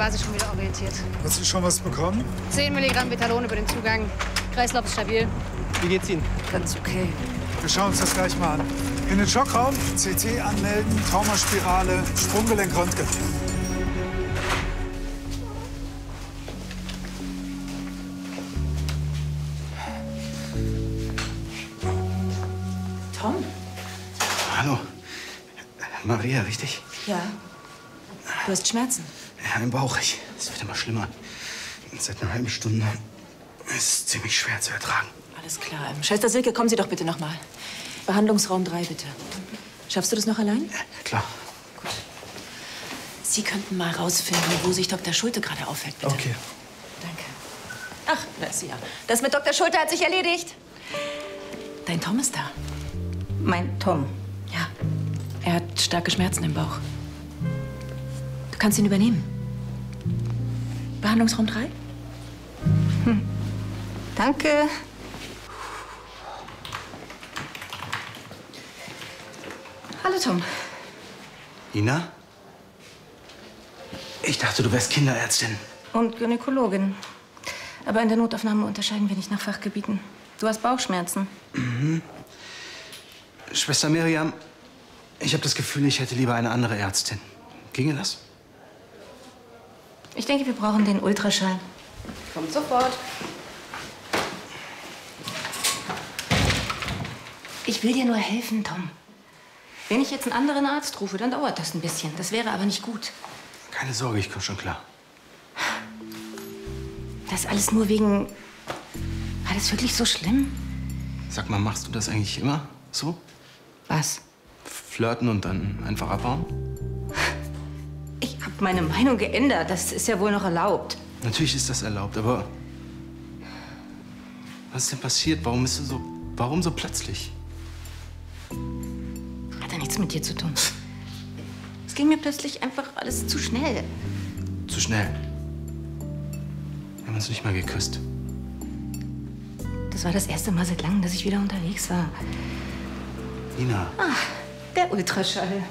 war sie schon wieder orientiert. Hast du schon was bekommen? 10 Milligramm Betalon über den Zugang. Kreislauf ist stabil. Wie geht's Ihnen? Ganz okay. Wir schauen uns das gleich mal an. In den Schockraum, CT anmelden, Traumaspirale, Sprunggelenk Röntgen. Tom? Hallo. Maria, richtig? Ja. Du hast Schmerzen? Ja, im Bauch. Es wird immer schlimmer. Seit einer halben Stunde. Es ist ziemlich schwer zu ertragen. Alles klar. Schwester Silke, kommen Sie doch bitte noch mal. Behandlungsraum 3, bitte. Schaffst du das noch allein? Ja, klar. Gut. Sie könnten mal rausfinden, wo sich Dr. Schulte gerade aufhält, bitte. Okay. Danke. Ach, da ist sie ja. Das mit Dr. Schulte hat sich erledigt. Dein Tom ist da. Mein Tom. Ja. Er hat starke Schmerzen im Bauch. Du kannst ihn übernehmen. Behandlungsraum 3? Danke. Hallo, Tom. Ina? Ich dachte, du wärst Kinderärztin. Und Gynäkologin. Aber in der Notaufnahme unterscheiden wir nicht nach Fachgebieten. Du hast Bauchschmerzen. Schwester Miriam, ich habe das Gefühl, ich hätte lieber eine andere Ärztin. Ginge das? Ich denke, wir brauchen den Ultraschall. Kommt sofort. Ich will dir nur helfen, Tom. Wenn ich jetzt einen anderen Arzt rufe, dann dauert das ein bisschen. Das wäre aber nicht gut. Keine Sorge, ich komme schon klar. Das alles nur wegen... War das wirklich so schlimm? Sag mal, machst du das eigentlich immer so? Was? Flirten und dann einfach abhauen? Ich habe meine Meinung geändert. Das ist ja wohl noch erlaubt. Natürlich ist das erlaubt, aber... Was ist denn passiert? Warum so plötzlich? Hat ja nichts mit dir zu tun. Es ging mir plötzlich einfach alles zu schnell. Zu schnell. Wir haben uns nicht mal geküsst. Das war das erste Mal seit langem, dass ich wieder unterwegs war. Ina. Ah, der Ultraschall.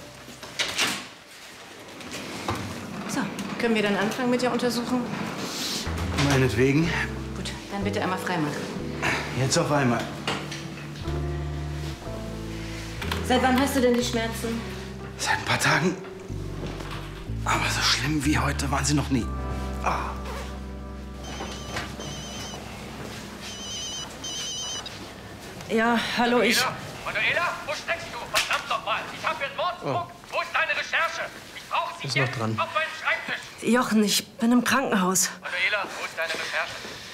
So, können wir dann anfangen mit der Untersuchung? Meinetwegen. Gut, dann bitte einmal freimachen. Jetzt auf einmal. Seit wann hast du denn die Schmerzen? Seit ein paar Tagen. Aber so schlimm wie heute waren sie noch nie. Ah. Ja, hallo, ich... Manuela, wo steckst du? Verdammt noch mal! Ich habe hier einen Morddruck. Wo ist deine Recherche? Ich brauche sie Ist jetzt noch dran. auf meinen Schreibtisch. Jochen, ich bin im Krankenhaus. Manuela, wo ist deine Recherche?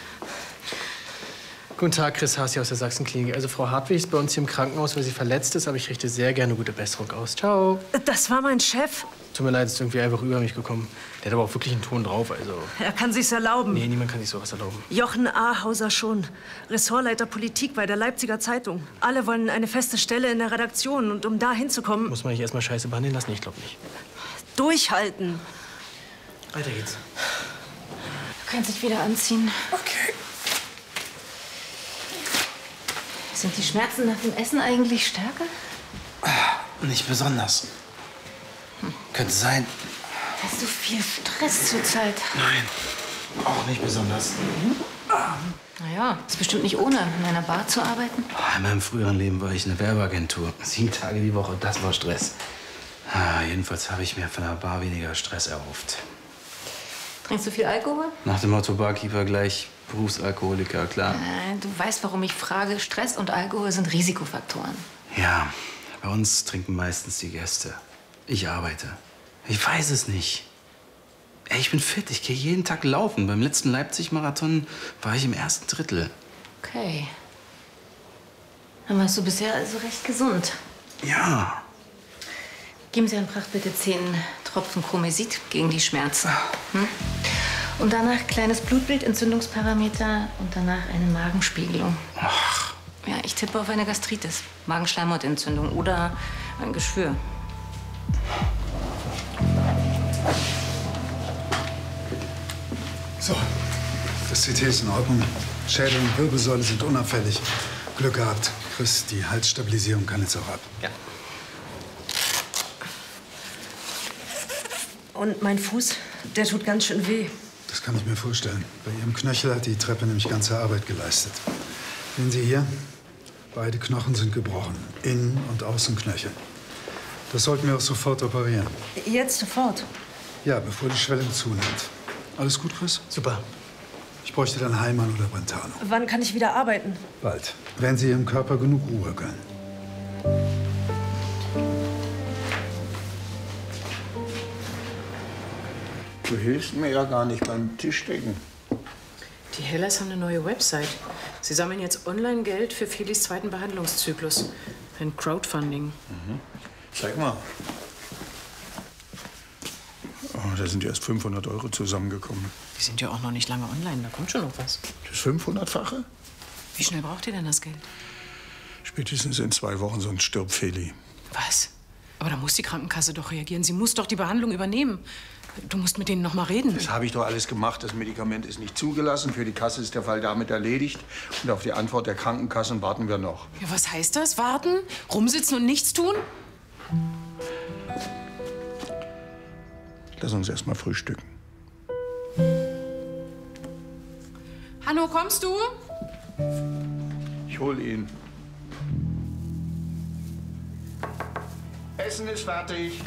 Guten Tag, Chris Haas hier aus der Sachsenklinik. Also Frau Hartwig ist bei uns hier im Krankenhaus, weil sie verletzt ist, aber ich richte sehr gerne gute Besserung aus. Ciao. Das war mein Chef. Tut mir leid, ist irgendwie einfach über mich gekommen. Der hat aber auch wirklich einen Ton drauf, also... Er kann sich's erlauben. Nee, niemand kann sich sowas erlauben. Jochen Ahauser schon. Ressortleiter Politik bei der Leipziger Zeitung. Alle wollen eine feste Stelle in der Redaktion. Und um da hinzukommen... Muss man nicht erstmal Scheiße behandeln lassen? Ich glaube nicht. Durchhalten. Weiter geht's. Du kannst dich wieder anziehen. Okay. Sind die Schmerzen nach dem Essen eigentlich stärker? Nicht besonders. Könnte sein. Hast du viel Stress zurzeit? Nein. Auch nicht besonders. Naja, ist bestimmt nicht ohne, in einer Bar zu arbeiten. In meinem früheren Leben war ich in der Werbeagentur. 7 Tage die Woche, das war Stress. Jedenfalls habe ich mir von der Bar weniger Stress erhofft. Trinkst du viel Alkohol? Nach dem Motto Barkeeper gleich Berufsalkoholiker, klar. Du weißt, warum ich frage. Stress und Alkohol sind Risikofaktoren. Ja, bei uns trinken meistens die Gäste. Ich arbeite. Ich weiß es nicht. Ey, ich bin fit, ich gehe jeden Tag laufen. Beim letzten Leipzig-Marathon war ich im ersten Drittel. Okay. Dann warst du bisher also recht gesund. Ja. Geben Sie Herrn Pracht bitte 10 Tropfen Chromesit gegen die Schmerzen. Hm? Und danach kleines Blutbild, Entzündungsparameter und danach eine Magenspiegelung. Ach. Ja, ich tippe auf eine Gastritis, Magenschleimhautentzündung oder ein Geschwür. So, das CT ist in Ordnung. Schädel und Wirbelsäule sind unauffällig. Glück gehabt. Chris, die Halsstabilisierung kann jetzt auch ab. Ja. Und mein Fuß? Der tut ganz schön weh. Das kann ich mir vorstellen. Bei Ihrem Knöchel hat die Treppe nämlich ganze Arbeit geleistet. Sehen Sie hier, beide Knochen sind gebrochen. Innen- und Außenknöchel. Das sollten wir auch sofort operieren. Jetzt sofort? Ja, bevor die Schwellung zunimmt. Alles gut, Chris? Super. Ich bräuchte dann Heimann oder Brentano. Wann kann ich wieder arbeiten? Bald. Wenn Sie Ihrem Körper genug Ruhe gönnen. Du hilfst mir ja gar nicht beim Tischdecken. Die Hellers haben eine neue Website. Sie sammeln jetzt online Geld für Felis zweiten Behandlungszyklus. Ein Crowdfunding. Zeig mal. Oh, da sind erst 500 € zusammengekommen. Die sind ja auch noch nicht lange online, da kommt schon noch was. Das 500-fache? Wie schnell braucht ihr denn das Geld? Spätestens in 2 Wochen, sonst stirbt Feli. Was? Aber da muss die Krankenkasse doch reagieren. Sie muss doch die Behandlung übernehmen. Du musst mit denen noch mal reden. Das habe ich doch alles gemacht. Das Medikament ist nicht zugelassen. Für die Kasse ist der Fall damit erledigt. Und auf die Antwort der Krankenkassen warten wir noch. Ja, was heißt das? Warten? Rumsitzen und nichts tun? Lass uns erst mal frühstücken. Hanno, kommst du? Ich hol ihn. Essen ist fertig.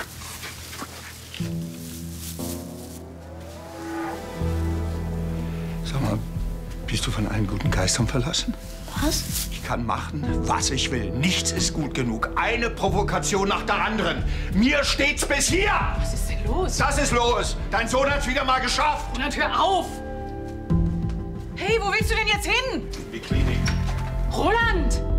Sag mal, bist du von allen guten Geistern verlassen? Was? Ich kann machen, was ich will. Nichts ist gut genug. Eine Provokation nach der anderen. Mir steht's bis hier. Was ist denn los? Das ist los. Dein Sohn hat's wieder mal geschafft. Roland, hör auf! Hey, wo willst du denn jetzt hin? Die Klinik. Roland!